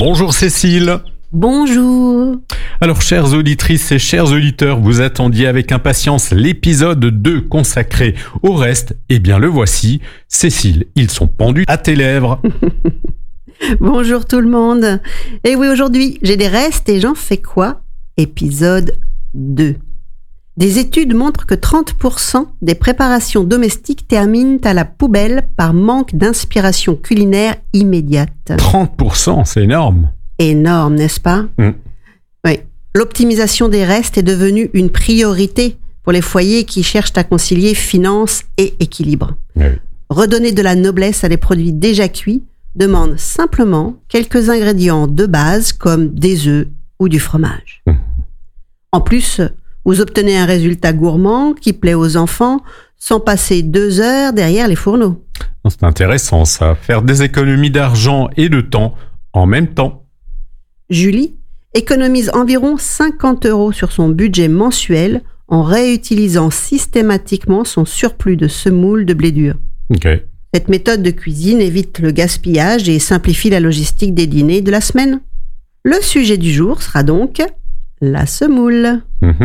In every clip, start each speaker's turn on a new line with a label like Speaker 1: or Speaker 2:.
Speaker 1: Bonjour Cécile.
Speaker 2: Bonjour.
Speaker 1: Alors, chères auditrices et chers auditeurs, vous attendiez avec impatience l'épisode 2 consacré au reste. Eh bien, le voici. Cécile, ils sont pendus à tes lèvres.
Speaker 2: Bonjour tout le monde. Et oui, aujourd'hui, j'ai des restes et j'en fais quoi ? Épisode 2. Des études montrent que 30% des préparations domestiques terminent à la poubelle par manque d'inspiration culinaire immédiate.
Speaker 1: 30%, c'est énorme.
Speaker 2: Énorme, n'est-ce pas ? Oui. L'optimisation des restes est devenue une priorité pour les foyers qui cherchent à concilier finance et équilibre.
Speaker 1: Oui.
Speaker 2: Redonner de la noblesse à des produits déjà cuits demande simplement quelques ingrédients de base comme des œufs ou du fromage. En plus, vous obtenez un résultat gourmand qui plaît aux enfants sans passer 2 heures derrière les fourneaux.
Speaker 1: C'est intéressant ça, faire des économies d'argent et de temps en même temps.
Speaker 2: Julie économise environ 50 € sur son budget mensuel en réutilisant systématiquement son surplus de semoule de blé dur.
Speaker 1: Ok.
Speaker 2: Cette méthode de cuisine évite le gaspillage et simplifie la logistique des dîners de la semaine. Le sujet du jour sera donc la semoule.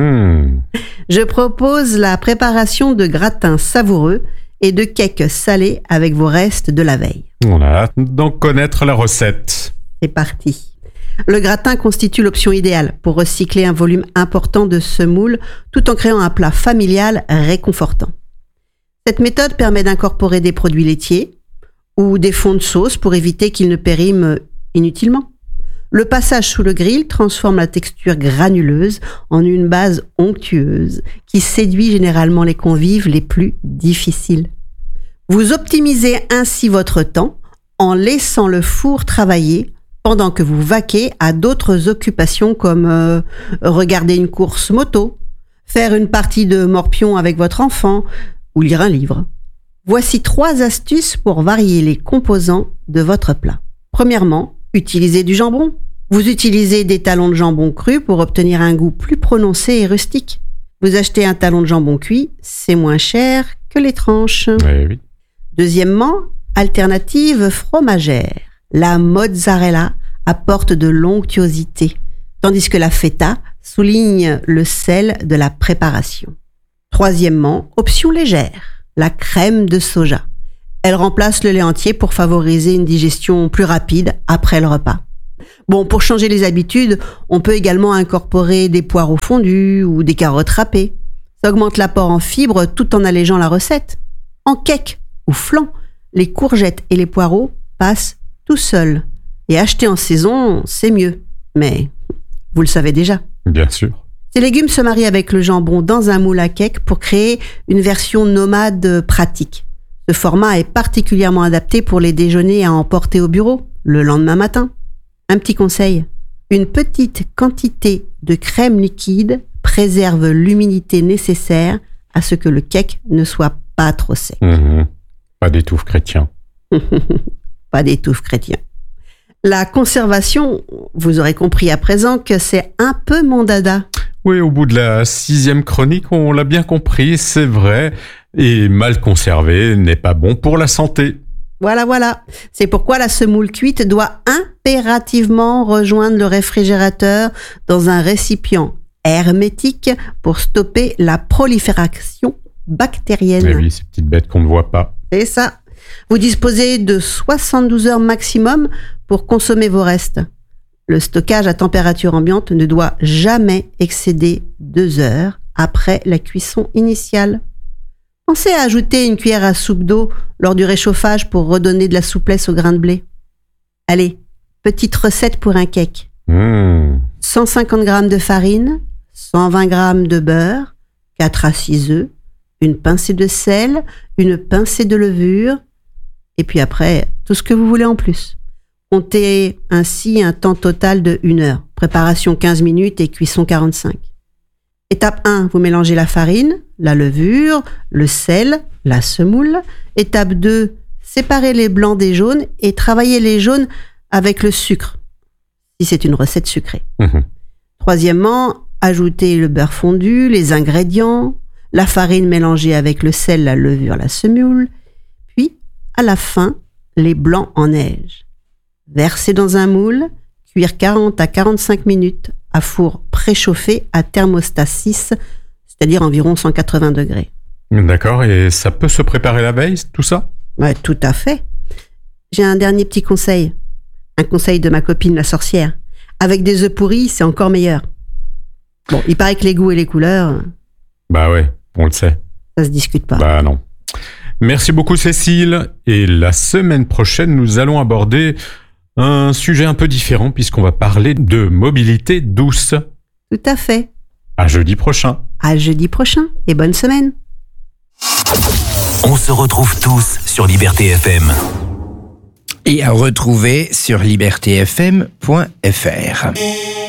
Speaker 2: Je propose la préparation de gratins savoureux et de cakes salés avec vos restes de la veille.
Speaker 1: On a hâte d'en connaître la recette.
Speaker 2: C'est parti. Le gratin constitue l'option idéale pour recycler un volume important de semoule tout en créant un plat familial réconfortant. Cette méthode permet d'incorporer des produits laitiers ou des fonds de sauce pour éviter qu'ils ne périment inutilement. Le passage sous le grill transforme la texture granuleuse en une base onctueuse qui séduit généralement les convives les plus difficiles. Vous optimisez ainsi votre temps en laissant le four travailler pendant que vous vaquez à d'autres occupations comme regarder une course moto, faire une partie de morpion avec votre enfant ou lire un livre. Voici 3 astuces pour varier les composants de votre plat. Premièrement, utilisez du jambon. Vous utilisez des talons de jambon crus pour obtenir un goût plus prononcé et rustique. Vous achetez un talon de jambon cuit, c'est moins cher que les tranches.
Speaker 1: Oui.
Speaker 2: Deuxièmement, alternative fromagère. La mozzarella apporte de l'onctuosité, tandis que la feta souligne le sel de la préparation. Troisièmement, option légère, la crème de soja. Elle remplace le lait entier pour favoriser une digestion plus rapide après le repas. Bon, pour changer les habitudes, on peut également incorporer des poireaux fondus ou des carottes râpées. Ça augmente l'apport en fibres tout en allégeant la recette. En cake ou flan, les courgettes et les poireaux passent tout seuls. Et acheter en saison, c'est mieux. Mais vous le savez déjà.
Speaker 1: Bien sûr.
Speaker 2: Ces légumes se marient avec le jambon dans un moule à cake pour créer une version nomade pratique. Ce format est particulièrement adapté pour les déjeuners à emporter au bureau le lendemain matin. Un petit conseil, une petite quantité de crème liquide préserve l'humidité nécessaire à ce que le cake ne soit pas trop sec.
Speaker 1: Pas d'étouffe chrétien.
Speaker 2: Pas d'étouffe chrétien. La conservation, vous aurez compris à présent que c'est un peu mon dada.
Speaker 1: Oui, au bout de la 6e chronique, on l'a bien compris, c'est vrai. Et mal conservé n'est pas bon pour la santé.
Speaker 2: Voilà. C'est pourquoi la semoule cuite doit impérativement rejoindre le réfrigérateur dans un récipient hermétique pour stopper la prolifération bactérienne.
Speaker 1: Eh oui, ces petites bêtes qu'on ne voit pas.
Speaker 2: C'est ça. Vous disposez de 72 heures maximum pour consommer vos restes. Le stockage à température ambiante ne doit jamais excéder 2 heures après la cuisson initiale. Pensez à ajouter une cuillère à soupe d'eau lors du réchauffage pour redonner de la souplesse au grain de blé. Allez, petite recette pour un cake. 150 g de farine, 120 g de beurre, 4 à 6 œufs, une pincée de sel, une pincée de levure, et puis après, tout ce que vous voulez en plus. Comptez ainsi un temps total de 1 heure. Préparation 15 minutes et cuisson 45. Étape 1, vous mélangez la farine, la levure, le sel, la semoule. Étape 2, séparez les blancs des jaunes et travaillez les jaunes avec le sucre, si c'est une recette sucrée. Troisièmement, ajoutez le beurre fondu, les ingrédients, la farine mélangée avec le sel, la levure, la semoule, puis, à la fin, les blancs en neige. Versez dans un moule, Cuire 40 à 45 minutes à four préchauffé à thermostat 6, c'est-à-dire environ 180 degrés.
Speaker 1: D'accord, et ça peut se préparer la veille, tout ça?
Speaker 2: Ouais, tout à fait. J'ai un dernier petit conseil. Un conseil de ma copine la sorcière. Avec des œufs pourris, c'est encore meilleur. Bon, il paraît que les goûts et les couleurs...
Speaker 1: Bah ouais, on le sait.
Speaker 2: Ça se discute pas.
Speaker 1: Bah non. Merci beaucoup Cécile. Et la semaine prochaine, nous allons aborder un sujet un peu différent puisqu'on va parler de mobilité douce.
Speaker 2: Tout à fait.
Speaker 1: À jeudi prochain.
Speaker 2: À jeudi prochain et bonne semaine.
Speaker 3: On se retrouve tous sur Liberté FM.
Speaker 4: Et à retrouver sur libertéfm.fr.